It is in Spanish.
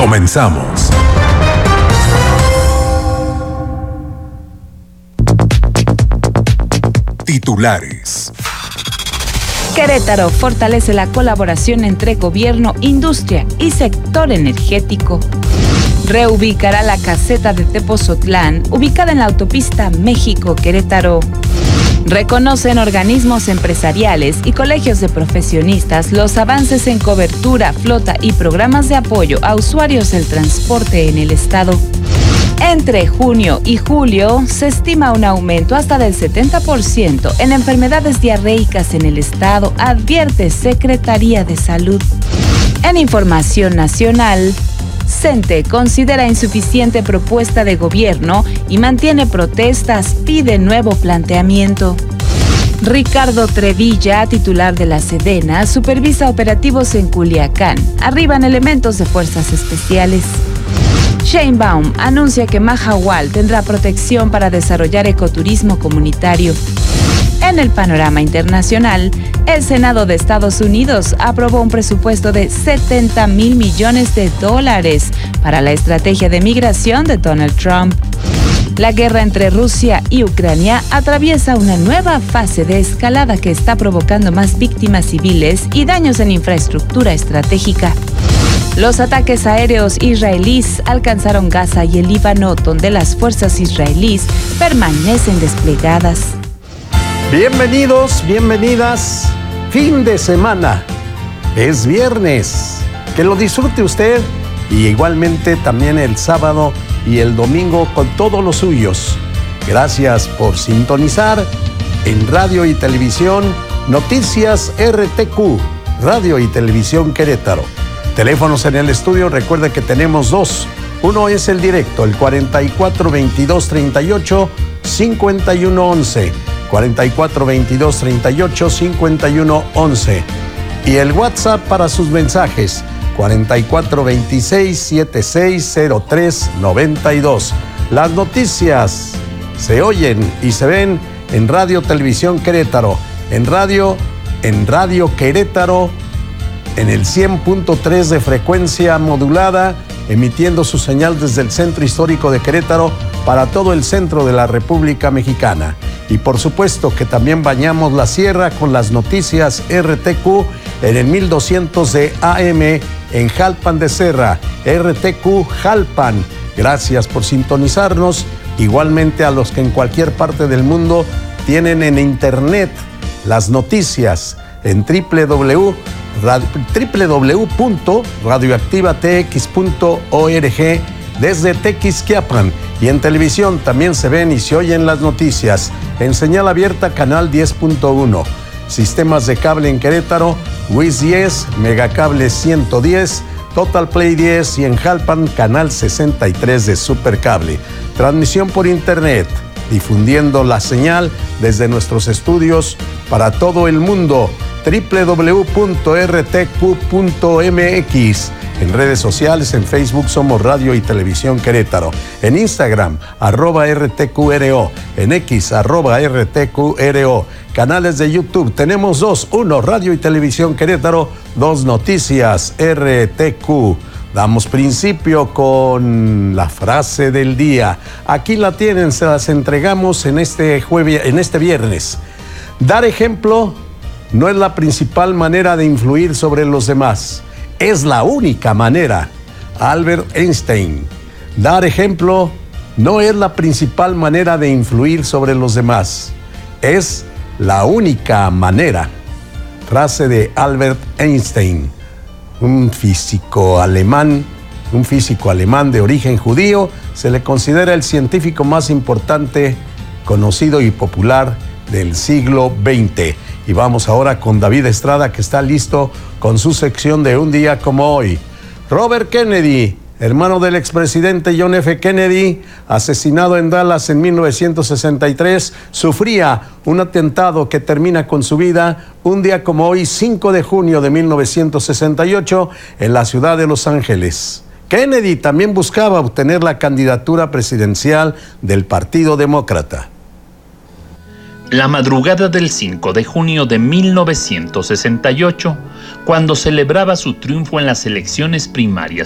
Comenzamos. Titulares. Querétaro fortalece la colaboración entre gobierno, industria y sector energético. Reubicará la caseta de Tepozotlán, ubicada en la autopista México-Querétaro. Reconocen organismos empresariales y colegios de profesionistas los avances en cobertura, flota y programas de apoyo a usuarios del transporte en el estado. Entre junio y julio se estima un aumento hasta del 70% en enfermedades diarreicas en el estado, advierte Secretaría de Salud. En información nacional, CENTE considera insuficiente propuesta de gobierno y mantiene protestas, pide nuevo planteamiento. Ricardo Trevilla, titular de la Sedena, supervisa operativos en Culiacán. Arriban elementos de fuerzas especiales. Sheinbaum anuncia que Mahahual tendrá protección para desarrollar ecoturismo comunitario. En el panorama internacional, el Senado de Estados Unidos aprobó un presupuesto de $70 mil millones para la estrategia de migración de Donald Trump. La guerra entre Rusia y Ucrania atraviesa una nueva fase de escalada que está provocando más víctimas civiles y daños en infraestructura estratégica. Los ataques aéreos israelíes alcanzaron Gaza y el Líbano, donde las fuerzas israelíes permanecen desplegadas. Bienvenidos, bienvenidas. Fin de semana. Es viernes. Que lo disfrute usted y igualmente también el sábado y el domingo con todos los suyos. Gracias por sintonizar en Radio y Televisión Noticias RTQ, Radio y Televisión Querétaro. Teléfonos en el estudio, recuerde que tenemos dos. Uno es el directo, el 44-22-38-5111. 44-22-38-5111. Y el WhatsApp para sus mensajes, 44-26-7603-92. Las noticias se oyen y se ven en Radio Televisión Querétaro, en Radio Querétaro, en el 100.3 de frecuencia modulada, emitiendo su señal desde el Centro Histórico de Querétaro para todo el centro de la República Mexicana. Y por supuesto que también bañamos la sierra con las noticias RTQ en el 1200 de AM en Jalpan de Serra, RTQ Jalpan. Gracias por sintonizarnos, igualmente a los que en cualquier parte del mundo tienen en internet las noticias en www.radioactivatx.org desde Tequisquiapan, y en televisión también se ven y se oyen las noticias en señal abierta canal 10.1, sistemas de cable en Querétaro, WIS 10, Megacable 110, Total Play 10 y en Jalpan canal 63 de Supercable. Transmisión por internet, difundiendo la señal desde nuestros estudios para todo el mundo, www.rtq.mx. En redes sociales, en Facebook somos Radio y Televisión Querétaro. En Instagram, @RTQRO. En X, @RTQRO. Canales de YouTube, tenemos dos. Uno, Radio y Televisión Querétaro. Dos, Noticias RTQ. Damos principio con la frase del día. Aquí la tienen, se las entregamos en este viernes. Dar ejemplo no es la principal manera de influir sobre los demás. Es la única manera. Albert Einstein. Dar ejemplo no es la principal manera de influir sobre los demás. Es la única manera. Frase de Albert Einstein, un físico alemán de origen judío. Se le considera el científico más importante, conocido y popular del siglo XX. Y vamos ahora con David Estrada, que está listo con su sección de Un Día Como Hoy. Robert Kennedy, hermano del expresidente John F. Kennedy, asesinado en Dallas en 1963, sufría un atentado que termina con su vida un día como hoy, 5 de junio de 1968, en la ciudad de Los Ángeles. Kennedy también buscaba obtener la candidatura presidencial del Partido Demócrata. La madrugada del 5 de junio de 1968, cuando celebraba su triunfo en las elecciones primarias